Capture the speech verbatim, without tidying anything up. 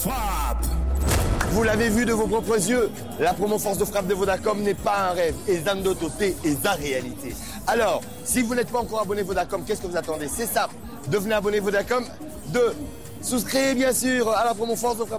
frappe. Vous l'avez vu de vos propres yeux, la promo Force de frappe de Vodacom n'est pas un rêve, et Zandototé est la réalité. Alors, si vous n'êtes pas encore abonné Vodacom, qu'est-ce que vous attendez? C'est simple, devenez abonné Vodacom, deux, souscrivez bien sûr à la promo Force de frappe.